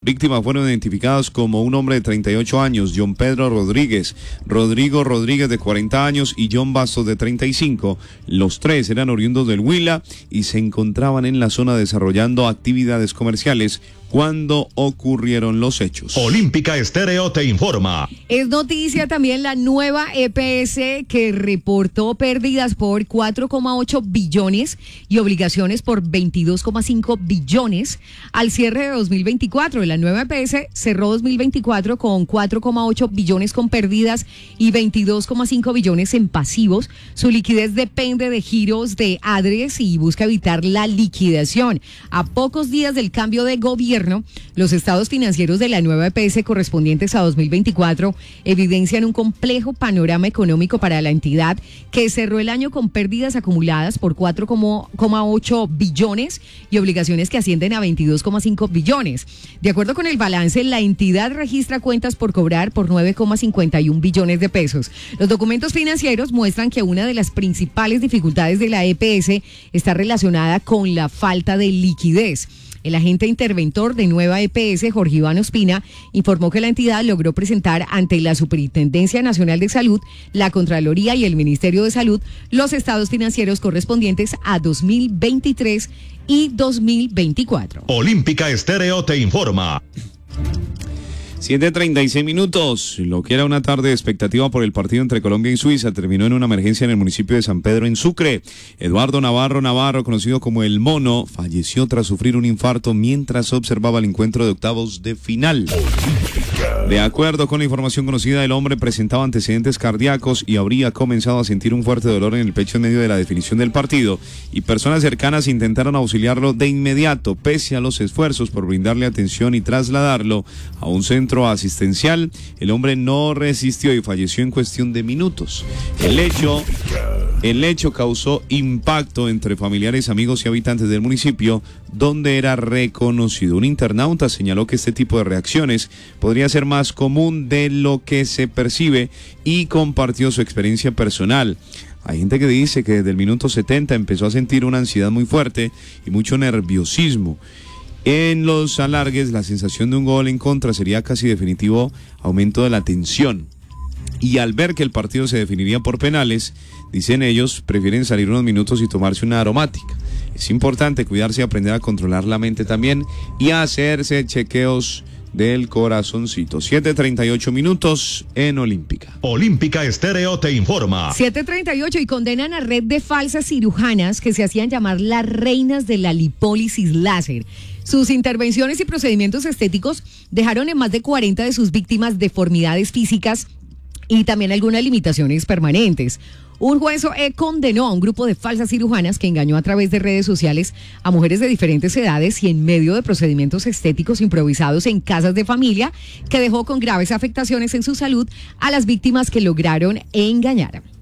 víctimas fueron identificadas como un hombre de 38 años, John Pedro Rodríguez, Rodrigo Rodríguez de 40 años y John Bastos de 35. Los tres eran oriundos del Huila y se encontraban en la zona desarrollando actividades comerciales cuando ocurrieron los hechos. Olímpica Estéreo te informa. Es noticia también la nueva EPS que reportó pérdidas por 4,8 billones y obligaciones por 22,5 billones al cierre de 2024. La nueva EPS cerró 2024 con 4,8 billones con pérdidas y 22,5 billones en pasivos. Su liquidez depende de giros de ADRES y busca evitar la liquidación. A pocos días del cambio de gobierno, los estados financieros de la nueva EPS correspondientes a 2024 evidencian un complejo panorama económico para la entidad que cerró el año con pérdidas acumuladas por 4,8 billones y obligaciones que ascienden a 22,5 billones. De acuerdo con el balance, la entidad registra cuentas por cobrar por 9,51 billones de pesos. Los documentos financieros muestran que una de las principales dificultades de la EPS está relacionada con la falta de liquidez. El agente interventor de nueva EPS, Jorge Iván Ospina, informó que la entidad logró presentar ante la Superintendencia Nacional de Salud, la Contraloría y el Ministerio de Salud los estados financieros correspondientes a 2023 y 2024. Olímpica Estéreo te informa. 7:36 minutos. Lo que era una tarde de expectativa por el partido entre Colombia y Suiza terminó en una emergencia en el municipio de San Pedro en Sucre. Eduardo Navarro, conocido como El Mono, falleció tras sufrir un infarto mientras observaba el encuentro de octavos de final. De acuerdo con la información conocida, el hombre presentaba antecedentes cardíacos y habría comenzado a sentir un fuerte dolor en el pecho en medio de la definición del partido, y personas cercanas intentaron auxiliarlo de inmediato, pese a los esfuerzos por brindarle atención y trasladarlo a un centro asistencial. El hombre no resistió y falleció en cuestión de minutos. El hecho causó impacto entre familiares, amigos y habitantes del municipio, donde era reconocido. Un internauta señaló que este tipo de reacciones podría ser más común de lo que se percibe y compartió su experiencia personal. Hay gente que dice que desde el minuto 70 empezó a sentir una ansiedad muy fuerte y mucho nerviosismo. En los alargues, la sensación de un gol en contra sería casi definitivo aumento de la tensión. Y al ver que el partido se definiría por penales, dicen ellos, prefieren salir unos minutos y tomarse una aromática. Es importante cuidarse y aprender a controlar la mente también y hacerse chequeos del corazoncito. 7:38 minutos en Olímpica. Olímpica Estéreo te informa. 7:38 y condenan a red de falsas cirujanas que se hacían llamar las reinas de la lipólisis láser. Sus intervenciones y procedimientos estéticos dejaron en más de 40 de sus víctimas deformidades físicas y también algunas limitaciones permanentes. Un juez condenó a un grupo de falsas cirujanas que engañó a través de redes sociales a mujeres de diferentes edades y en medio de procedimientos estéticos improvisados en casas de familia, que dejó con graves afectaciones en su salud a las víctimas que lograron engañar.